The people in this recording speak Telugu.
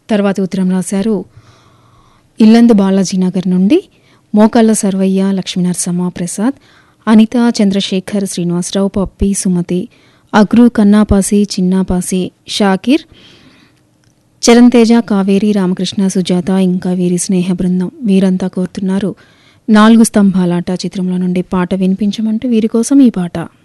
తర్వాత ఉత్తరం రాశారు ఇల్లందు బాలాజీనగర్ నుండి మోకాళ్ళ సర్వయ్య, లక్ష్మీనరసమ్మ, ప్రసాద్, అనిత, చంద్రశేఖర్, శ్రీనివాసరావు, పప్పి, సుమతి, అగ్రు, కన్నాపాసి, చిన్నాపాసి, షాకిర్, చరణ్ తేజ, కావేరి, రామకృష్ణ, సుజాత, ఇంకా వీరి స్నేహ బృందం వీరంతా కోరుతున్నారు 4 స్తంభాలాట చిత్రంలో నుండి పాట వినిపించమంటూ వీరి కోసం ఈ పాట.